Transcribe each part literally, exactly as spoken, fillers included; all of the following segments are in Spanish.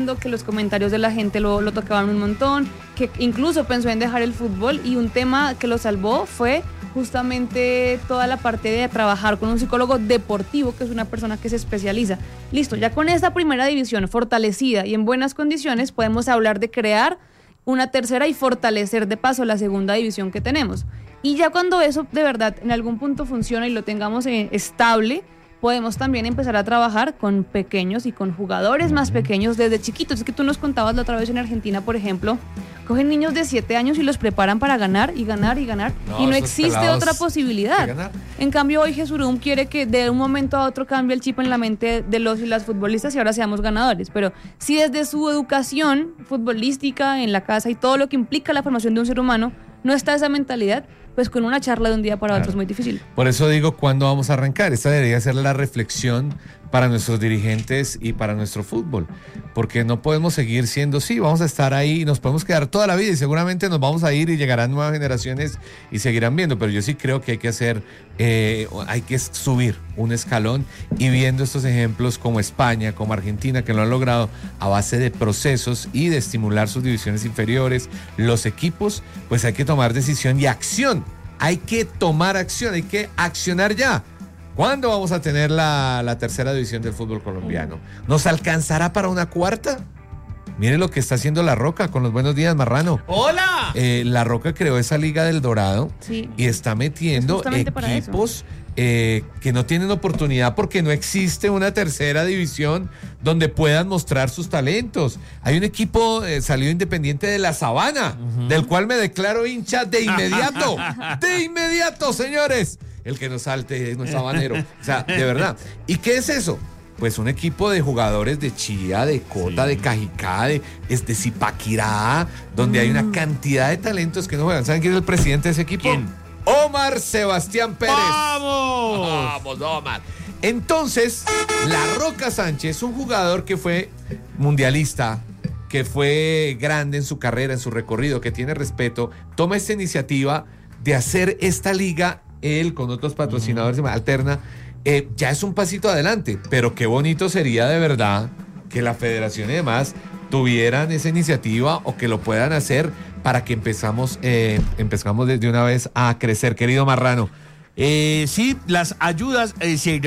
que los comentarios de la gente lo, lo tocaban un montón, que incluso pensó en dejar el fútbol, y un tema que lo salvó fue justamente toda la parte de trabajar con un psicólogo deportivo, que es una persona que se especializa. Listo, ya con esta primera división fortalecida y en buenas condiciones, podemos hablar de crear una tercera y fortalecer de paso la segunda división que tenemos. Y ya cuando eso de verdad en algún punto funciona y lo tengamos eh, estable, podemos también empezar a trabajar con pequeños y con jugadores más pequeños desde chiquitos. Es que tú nos contabas la otra vez en Argentina, por ejemplo, cogen niños de siete años y los preparan para ganar y ganar y ganar, no, y no existe otra posibilidad. En cambio, hoy Jesurum quiere que de un momento a otro cambie el chip en la mente de los y las futbolistas y ahora seamos ganadores. Pero si desde su educación futbolística en la casa y todo lo que implica la formación de un ser humano no está esa mentalidad, pues con una charla de un día para claro. otro es muy difícil. Por eso digo, ¿cuándo vamos a arrancar? Esta debería ser la reflexión para nuestros dirigentes y para nuestro fútbol, porque no podemos seguir siendo, sí, vamos a estar ahí y nos podemos quedar toda la vida y seguramente nos vamos a ir y llegarán nuevas generaciones y seguirán viendo, pero yo sí creo que hay que hacer, eh, hay que subir un escalón, y viendo estos ejemplos como España, como Argentina, que lo han logrado a base de procesos y de estimular sus divisiones inferiores, los equipos, pues hay que tomar decisión y acción, hay que tomar acción, hay que accionar ya. ¿Cuándo vamos a tener la, la tercera división del fútbol colombiano? ¿Nos alcanzará para una cuarta? Mire lo que está haciendo La Roca con los Buenos Días, Marrano. ¡Hola! Eh, La Roca creó esa Liga del Dorado, sí, y está metiendo equipos eh, que no tienen oportunidad porque no existe una tercera división donde puedan mostrar sus talentos. Hay un equipo eh, salido independiente de La Sabana, uh-huh. del cual me declaro hincha de inmediato. ¡De inmediato, señores! El que nos salte no es sabanero. O sea, de verdad. ¿Y qué es eso? Pues un equipo de jugadores de Chía, de Cota, sí. de Cajicá, de, de Zipaquirá, donde mm. hay una cantidad de talentos que no juegan. ¿Saben quién es el presidente de ese equipo? ¿Quién? Omar Sebastián Pérez. ¡Vamos! ¡Vamos, Omar! Entonces, La Roca Sánchez, un jugador que fue mundialista, que fue grande en su carrera, en su recorrido, que tiene respeto, toma esta iniciativa de hacer esta liga, él con otros patrocinadores, mm. alterna, eh, ya es un pasito adelante, pero qué bonito sería de verdad que la federación y demás tuvieran esa iniciativa o que lo puedan hacer para que empezamos, eh, empezamos desde una vez a crecer, querido Marrano. Eh, sí, las ayudas. Eh, sí,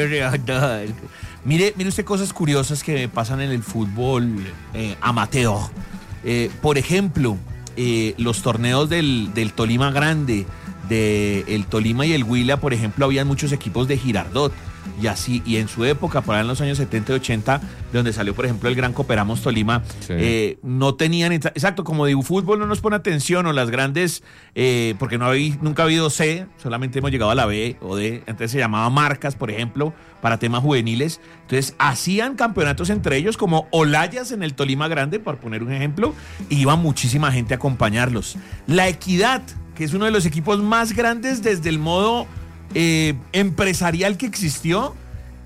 mire, mire usted cosas curiosas que pasan en el fútbol eh, amateur. Eh, por ejemplo, eh, los torneos del, del Tolima Grande, de el Tolima y el Huila, por ejemplo, habían muchos equipos de Girardot. Y así, y en su época, por ahí en los años setenta y ochenta, de donde salió, por ejemplo, el Gran Cooperamos Tolima, sí. eh, no tenían, exacto, como digo, fútbol no nos pone atención, o las grandes, eh, porque no había, nunca ha habido C, solamente hemos llegado a la B o D, entonces se llamaba marcas, por ejemplo, para temas juveniles. Entonces hacían campeonatos entre ellos, como Olayas en el Tolima Grande, por poner un ejemplo, y iba muchísima gente a acompañarlos. La Equidad, que es uno de los equipos más grandes desde el modo Eh, empresarial que existió,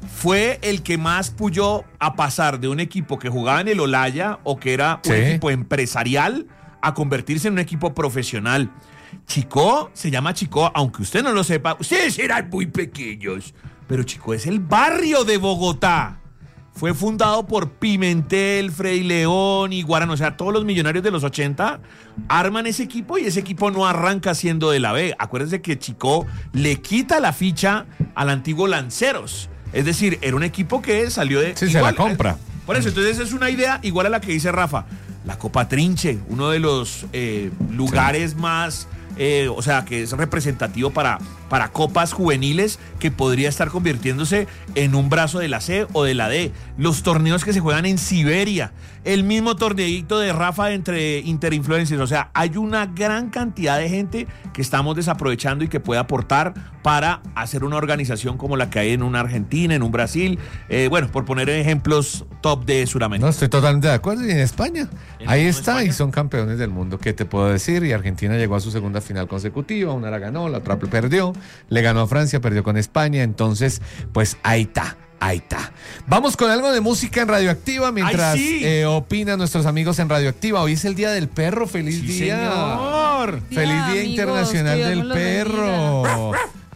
fue el que más pulló a pasar de un equipo que jugaba en el Olaya o que era un sí. equipo empresarial a convertirse en un equipo profesional. Chicó se llama Chicó, aunque usted no lo sepa, ustedes eran muy pequeños, pero Chicó es el barrio de Bogotá. Fue fundado por Pimentel, Freddy León y Guarano, o sea, todos los millonarios de los ochenta arman ese equipo y ese equipo no arranca siendo de la B. Acuérdense que Chicó le quita la ficha al antiguo Lanceros, es decir, era un equipo que salió de... Sí, igual, se la compra. Por eso, entonces es una idea igual a la que dice Rafa. La Copa Trinche, uno de los eh, lugares sí. más... Eh, o sea, que es representativo para, para copas juveniles, que podría estar convirtiéndose en un brazo de la C o de la D. Los torneos que se juegan en Siberia, el mismo torneito de Rafa entre interinfluencers. O sea, hay una gran cantidad de gente que estamos desaprovechando y que puede aportar para hacer una organización como la que hay en una Argentina, en un Brasil, eh, bueno, por poner ejemplos top de Sudamérica. No, estoy totalmente de acuerdo. Y en España, ¿En ahí está, España? Y son campeones del mundo. ¿Qué te puedo decir? Y Argentina llegó a su segunda final consecutiva, una la ganó, la otra perdió, le ganó a Francia, perdió con España, entonces, pues ahí está. Ahí está. Vamos con algo de música en Radioactiva mientras sí. eh, opinan nuestros amigos en Radioactiva. Hoy es el Día del Perro. ¡Feliz sí, día! Señor. ¡Feliz Día amigos, Internacional del Perro!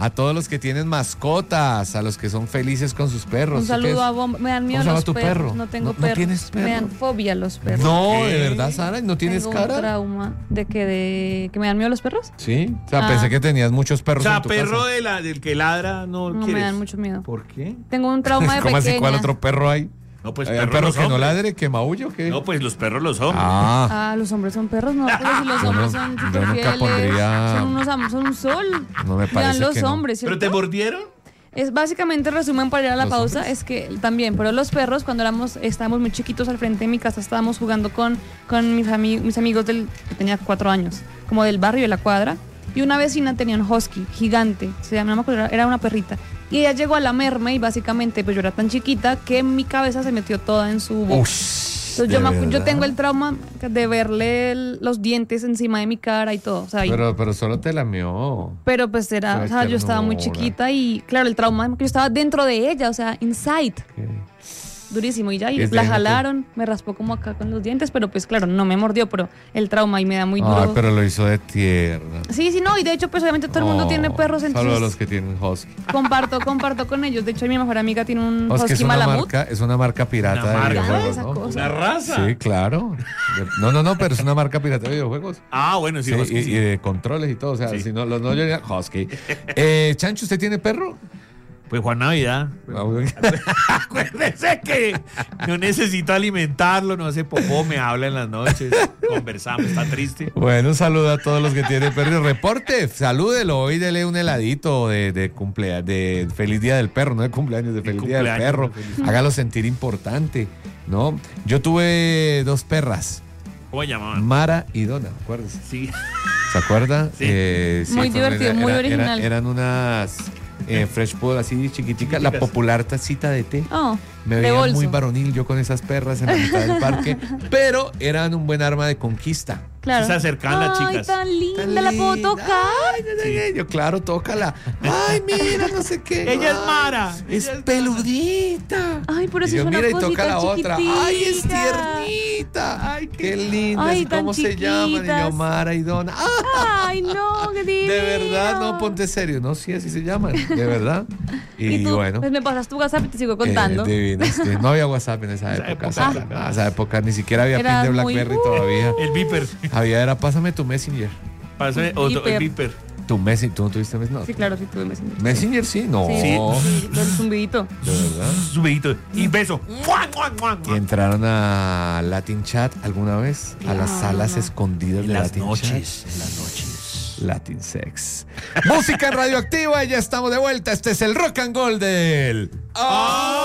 a todos los que tienen mascotas, a los que son felices con sus perros. Un ¿Usted qué saludo es? a Bomba. Me dan miedo ¿Cómo se llama los tu perros. perro? No tengo ¿No- no perros. tienes perro? Me dan fobia los perros. No, ¿Qué? de verdad, Sara, ¿no tienes Tengo cara? un trauma de que de que me dan miedo los perros. Sí, o sea, Ah. pensé que tenías muchos O perros sea, en tu perro casa. de la, del que ladra no, No quieres. me dan mucho miedo. ¿Por qué? Tengo un trauma de ¿Cómo así? pequeña. ¿Cuál otro perro hay? No, pues ¿Hay perros perro los que no hombres. ladre, que maullo o qué? No, pues los perros los hombres. Ah, Ah, los hombres son perros, no, pero si los Yo hombres no- son yo súper nunca fieles, pondría- son unos am- son un sol. No me Vean parece los que no. hombres, ¿Pero ¿cierto? te mordieron? Es básicamente el resumen para ir a la ¿Los pausa, hombres? es que también, pero los perros cuando éramos estábamos muy chiquitos al frente de mi casa estábamos jugando con con mis, ami- mis amigos del que tenía cuatro años, como del barrio de la cuadra, y una vecina tenía un husky gigante, se llama, no me acuerdo, era una perrita. Y ella llegó a lamerme y básicamente pues yo era tan chiquita que mi cabeza se metió toda en su boca. Ush, Entonces ¿de yo, me acu- yo verdad? tengo el trauma de verle el- los dientes encima de mi cara y todo. O sea, y- pero, Pero, pero solo te lamió. pues era, Qué o sea, yo estaba muy ternura. chiquita y claro, el trauma, yo estaba dentro de ella, o sea, inside, durísimo. Y ya, y Es la de- jalaron, me raspó como acá con los dientes, pero pues claro, no me mordió, pero el trauma y me da muy duro. Ay, pero lo hizo de tierna. Sí, sí, no, y de hecho, pues obviamente todo el mundo Oh, tiene perros, Solo entonces los que tienen husky. comparto, comparto con ellos. De hecho, mi mejor amiga tiene un Husky husky es una malamut. marca, es una marca pirata Una de marca. videojuegos, Esa ¿no? cosa. ¿Una raza? Sí, claro. De- No, no, no, pero es una marca pirata de videojuegos. Ah, bueno, sí, Sí, Husky, y, sí. y de controles y todo. O sea, Sí. si no, los no yo diría husky. Eh, Chancho, ¿usted tiene perro? Pues Juan Navidad. Ah, bueno. Acuérdese que no necesito alimentarlo, no hace popó, me habla en las noches, conversamos, está triste. Bueno, un saludo a todos los que tienen perro. Reporte, salúdelo hoy, dele un heladito de, de cumpleaños, de feliz día del perro, no de cumpleaños, de feliz día del cumpleaños, perro. de feliz- Hágalo sentir importante, ¿no? Yo tuve dos perras, ¿Cómo llamaban? Mara y Donna, acuérdese. Sí. ¿Se acuerda? Sí. Eh, Muy fue- divertido, muy original. eran unas eh, fresh pool así chiquiticas, la Chiquiticas. popular tacita de té. Oh, Me de veía bolso. muy varonil yo con esas perras en la mitad del parque, pero eran un buen arma de conquista. Claro. Se acercaban las Ay, chicas. tan linda, Tan la puedo linda. tocar. Ay, no, no, no. Yo, claro, tócala. Ay, mira, no sé qué. Ella es Ay, Mara. Es Ella es peludita. Ay, pero Y si yo, es una mira, y cosita toca la otra. chiquitica. Ay, es tiernita. Ay, qué linda. Ay, tan ¿Cómo se llaman? Y yo, chiquitas. Mara y Donna. Ah, Ay, no, qué divino. de verdad, no, ponte serio. No, sí, así se llaman. De verdad. Y, Y tú, bueno. pues me pasas tu WhatsApp y te sigo contando. Eh, divinas, que no había WhatsApp en esa Esa época. época. Sara, no, esa época ni siquiera había Era pin de muy- BlackBerry todavía. El Viper. Había, era, pásame tu Messenger. Pásame otro, el Viper. Viper. Tu Messenger, ¿tú no tuviste Messenger? No. Sí, claro, sí tuve Messenger. Messenger sí, no. Sí, Sí. sí, el zumbidito. De verdad. Subidito. Y beso. ¡Mua, mua, mua, mua! ¿Y entraron a Latin Chat alguna vez? A las No, salas no, no. escondidas En de las Latin noches. Chat. En las noches. Latin Sex. Música en Radioactiva y ya estamos de vuelta. Este es el Rock and Gold del...